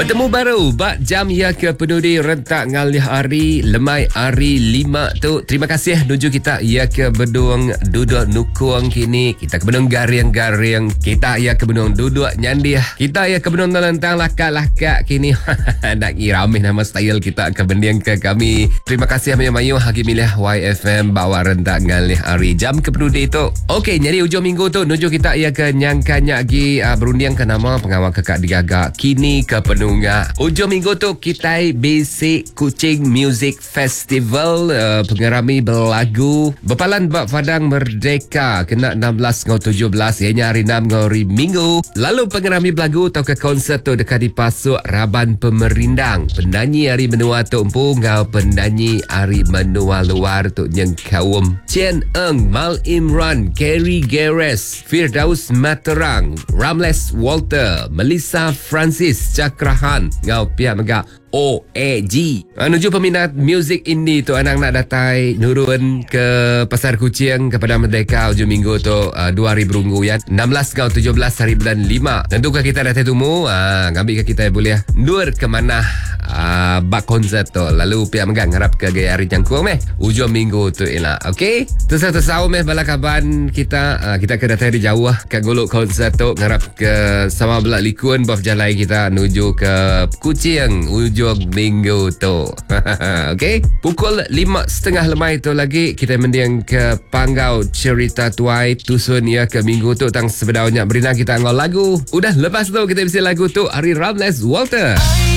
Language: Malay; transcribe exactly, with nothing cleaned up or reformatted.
Bertemu baru bak jam ya ke penudi rentak ngalih hari lemai hari lima tu. Terima kasih nuju kita ya ke bedung duduk nukung kini. Kita ke bedung garing-garing. Kita ya ke bedung duduk nyandi. Kita ya ke bedung tentang lakak-lakak kini. Nak iramih nama style kita ke bending ke kami. Terima kasih mayu-mayu hagi milih Y F M bawa rentak ngalih hari jam ke penudi tu. Okey, jadi hujung minggu tu nuju kita ya ke nyangkanya lagi uh, berundiang ke nama pengawal kekak digaga kini ke penungga. Ujung minggu tu kita basic Kuching Music Festival uh, pengerami berlagu berpalan bak Padang Merdeka kena enam belas ngau tujuh belas ianya hari enam ngau hari Minggu. Lalu pengerami berlagu tau ke konsert tu dekat di Pasuk Raban Pemerindang. Penyanyi hari menua tu empu ngau penyanyi hari menua luar tu yang kaum Chen Eng, Mal Imran, Kerry Geres, Firdaus Materang, Ramles Walter, Melissa Francis Cakrahan ngau pihak megak O A G. Menuju peminat muzik indie tu anak nak datai nurun ke Pasar Kuching kepada Merdeka hujung minggu tu uh, dua hari berunggu ya enam belas ke tujuh belas hari bulan lima. Tentukah kita datai tumu uh, ngambil ke kita boleh nur ke mana uh, bak konsert tu. Lalu pihak megak ngarap ke gaya hari jangkung meh hujung minggu tu ialah. Okey, tersau-tersau meh bala kaban kita uh, kita ke datai di jauh ke golok konsert tu ngarap ke sama belak likun baf jalai kita nuju ke Kuching hujung minggu tu. Okey, pukul lima setengah lemai tu lagi kita mendiang ke Panggau cerita tuai tusun ya ke minggu tu tang sebenarnya berina kita ngol lagu. Udah lepas tu kita bisa lagu tu hari Ramles Walter.